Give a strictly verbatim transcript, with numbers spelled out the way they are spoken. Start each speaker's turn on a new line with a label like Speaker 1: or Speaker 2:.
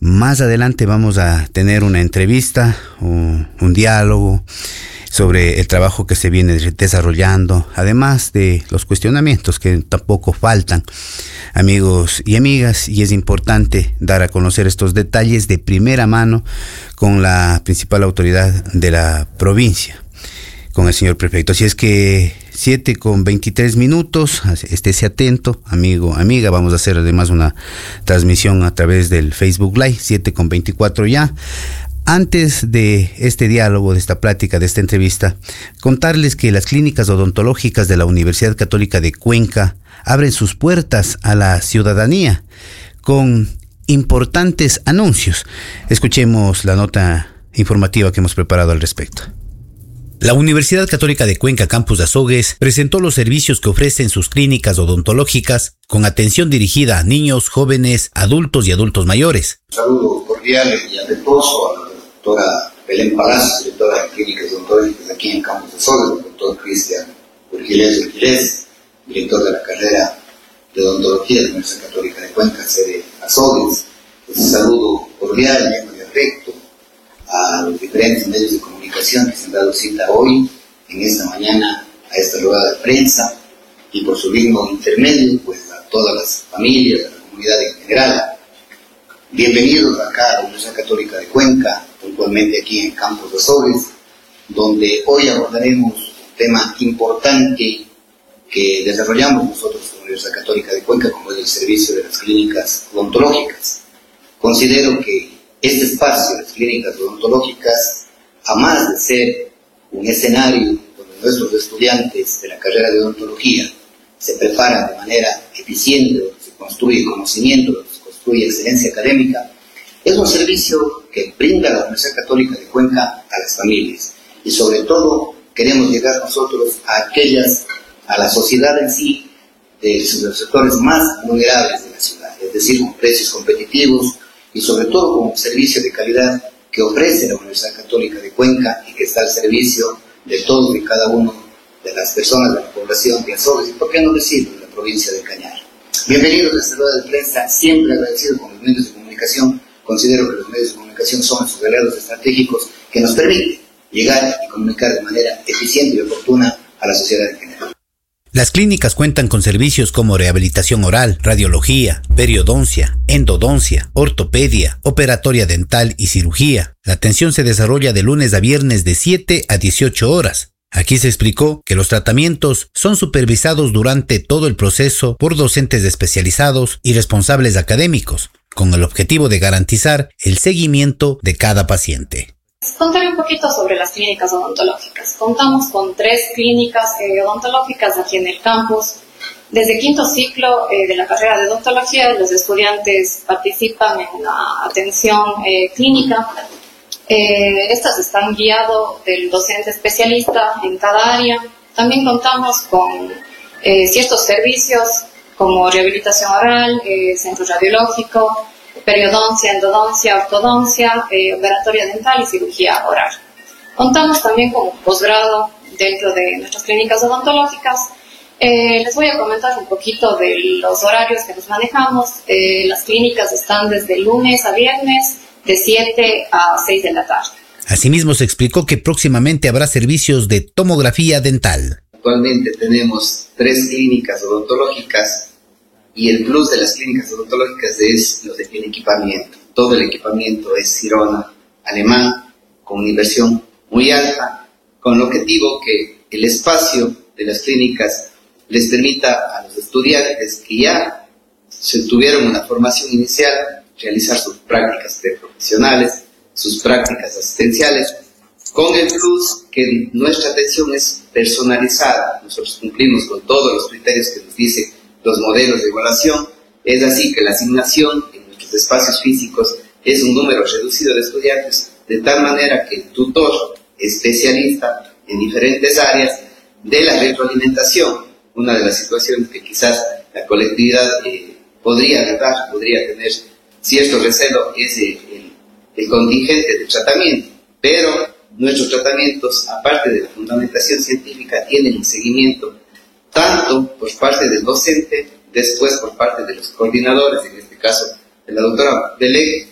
Speaker 1: Más adelante vamos a tener una entrevista, un, un diálogo sobre el trabajo que se viene desarrollando, además de los cuestionamientos que tampoco faltan, amigos y amigas, y es importante dar a conocer estos detalles de primera mano con la principal autoridad de la provincia, con el señor prefecto. Así es que siete con veintitrés minutos, estése atento, amigo, amiga. Vamos a hacer además una transmisión a través del Facebook Live, siete con veinticuatro ya. Antes de este diálogo, de esta plática, de esta entrevista, contarles que las clínicas odontológicas de la Universidad Católica de Cuenca abren sus puertas a la ciudadanía con importantes anuncios. Escuchemos la nota informativa que hemos preparado al respecto. La Universidad Católica de Cuenca Campus Azogues presentó los servicios que ofrecen sus clínicas odontológicas con atención dirigida a niños, jóvenes, adultos y adultos mayores.
Speaker 2: Un saludo cordial y afectuoso a la doctora Belén Palacios, directora de Clínicas Odontológicas aquí en Campus Azogues, el doctor Cristian Urgilés Urgilés, director de la carrera de odontología de la Universidad Católica de Cuenca, sede Azogues. Un saludo cordial, lleno de afecto a los diferentes medios de comunicación que se han dado cita hoy, en esta mañana, a esta rueda de prensa, y por su ritmo intermedio, pues a todas las familias, a la comunidad en general. Bienvenidos acá a la Universidad Católica de Cuenca, puntualmente aquí en Campus Azogues, donde hoy abordaremos un tema importante que desarrollamos nosotros en la Universidad Católica de Cuenca, como es el servicio de las clínicas odontológicas. Considero que este espacio, las clínicas odontológicas, a más de ser un escenario donde nuestros estudiantes de la carrera de odontología se preparan de manera eficiente, donde se construye conocimiento, donde se construye excelencia académica, es un servicio que brinda la Universidad Católica de Cuenca a las familias. Y sobre todo queremos llegar nosotros a aquellas, a la sociedad en sí, de los sectores más vulnerables de la ciudad, es decir, con precios competitivos, y sobre todo con un servicio de calidad que ofrece la Universidad Católica de Cuenca y que está al servicio de todos y cada uno de las personas de la población de Azogues y, por qué no decirlo, de la provincia de Cañar. Bienvenidos a esta rueda de prensa, siempre agradecido con los medios de comunicación. Considero que los medios de comunicación son sus aliados estratégicos que nos permiten llegar y comunicar de manera eficiente y oportuna a la sociedad en general.
Speaker 1: Las clínicas cuentan con servicios como rehabilitación oral, radiología, periodoncia, endodoncia, ortopedia, operatoria dental y cirugía. La atención se desarrolla de lunes a viernes de siete a dieciocho horas. Aquí se explicó que los tratamientos son supervisados durante todo el proceso por docentes especializados y responsables académicos, con el objetivo de garantizar el seguimiento de cada paciente.
Speaker 3: Contaré un poquito sobre las clínicas odontológicas. Contamos con tres clínicas eh, odontológicas aquí en el campus. Desde quinto ciclo eh, de la carrera de odontología, los estudiantes participan en la atención eh, clínica. Eh, estas están guiadas del docente especialista en cada área. También contamos con eh, ciertos servicios como rehabilitación oral, eh, centro radiológico, periodoncia, endodoncia, ortodoncia, eh, operatoria dental y cirugía oral. Contamos también con un posgrado dentro de nuestras clínicas odontológicas. Eh, les voy a comentar un poquito de los horarios que nos manejamos. Eh, las clínicas están desde lunes a viernes de siete a seis de la tarde.
Speaker 1: Asimismo se explicó que próximamente habrá servicios de tomografía dental.
Speaker 2: Actualmente tenemos tres clínicas odontológicas y el plus de las clínicas odontológicas es lo del equipamiento. Todo el equipamiento es Sirona alemán, con una inversión muy alta, con el objetivo que el espacio de las clínicas les permita a los estudiantes que ya se tuvieron una formación inicial realizar sus prácticas preprofesionales, sus prácticas asistenciales, con el plus que nuestra atención es personalizada. Nosotros cumplimos con todos los criterios que nos dicen los modelos de evaluación. Es así que la asignación en nuestros espacios físicos es un número reducido de estudiantes, de tal manera que el tutor especialista en diferentes áreas de la retroalimentación, una de las situaciones que quizás la colectividad eh, podría agarrar, podría tener cierto recelo, es el, el, el contingente de tratamiento, pero nuestros tratamientos, aparte de la fundamentación científica, tienen un seguimiento tanto por parte del docente, después por parte de los coordinadores, en este caso de la doctora Belén,